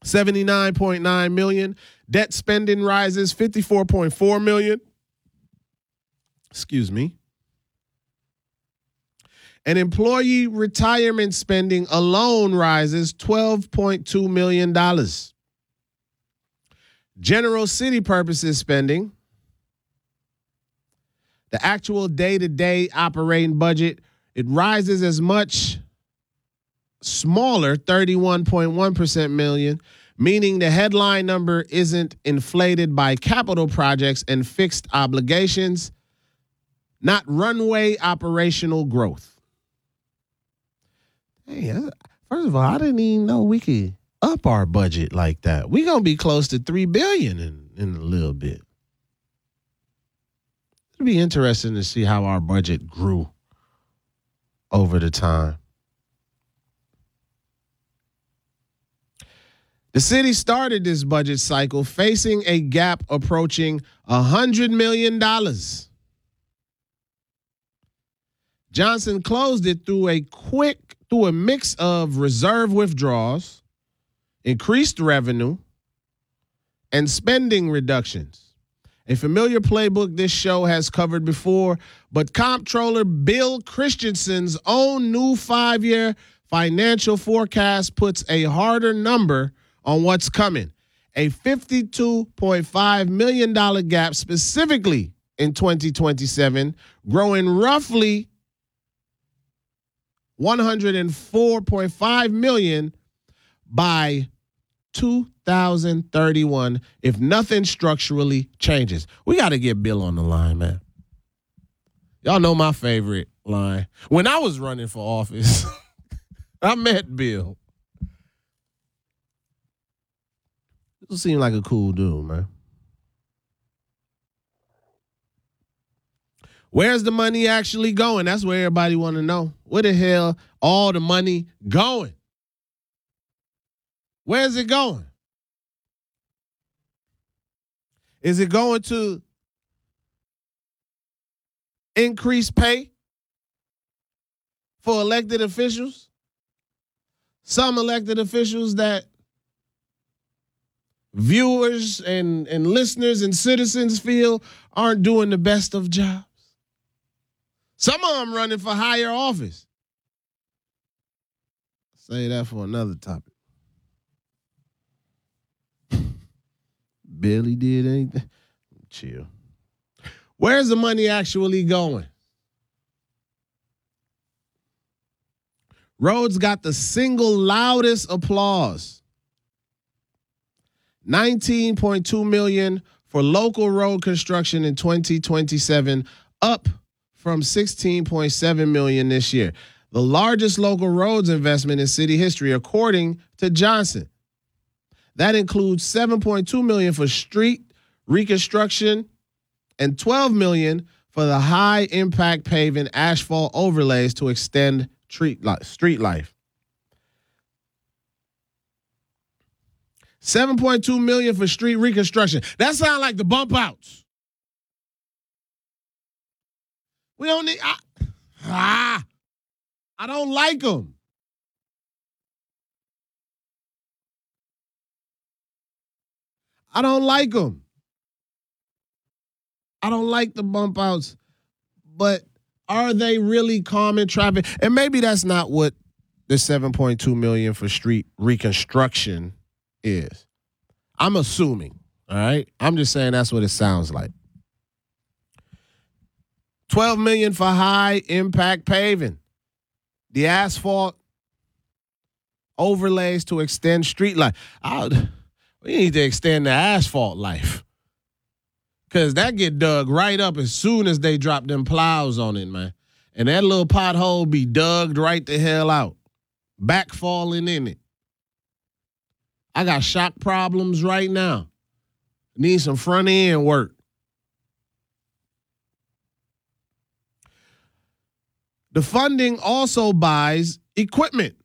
$79.9 million. Debt spending rises $54.4 million. Excuse me. And employee retirement spending alone rises $12.2 million. General city purposes spending, the actual day-to-day operating budget, it rises as much smaller, 31.1% million, meaning the headline number isn't inflated by capital projects and fixed obligations, not runway operational growth. Hey, first of all, I didn't even know we could up our budget like that. We're going to be close to $3 billion in a little bit. It'll be interesting to see how our budget grew over the time. The city started this budget cycle facing a gap approaching $100 million. Johnson closed it through a mix of reserve withdrawals, increased revenue, and spending reductions. A familiar playbook this show has covered before, but Comptroller Bill Christensen's own new 5-year financial forecast puts a harder number on what's coming. A $52.5 million gap specifically in 2027, growing roughly $104.5 million by 2031 if nothing structurally changes. We got to get Bill on the line, man. Y'all know my favorite line. When I was running for office, I met Bill. This seemed like a cool dude, man. Where's the money actually going? That's where everybody want to know. Where the hell all the money going? Where's it going? Is it going to increase pay for elected officials? Some elected officials that viewers and listeners and citizens feel aren't doing the best of jobs. Some of them running for higher office. Say that for another topic. Barely did anything. Chill. Where's the money actually going? Roads got the single loudest applause. $19.2 million for local road construction in 2027, up from $16.7 million this year. The largest local roads investment in city history, according to Johnson. That includes $7.2 million for street reconstruction and $12 million for the high impact paving asphalt overlays to extend street life. $7.2 million for street reconstruction. That sounds like the bump outs. We don't need. I don't like them. I don't like them. I don't like the bump outs. But are they really calming traffic? And maybe that's not what the $7.2 million for street reconstruction is. I'm assuming. All right. I'm just saying that's what it sounds like. $12 million for high impact paving. The asphalt overlays to extend street life. We need to extend the asphalt life. Because that get dug right up as soon as they drop them plows on it, man. And that little pothole be dug right the hell out. Back falling in it. I got shock problems right now. Need some front end work. The funding also buys equipment.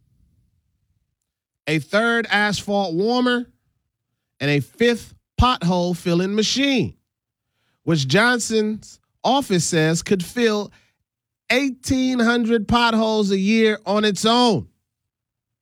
A third asphalt warmer and a fifth pothole filling machine, which Johnson's office says could fill 1,800 potholes a year on its own.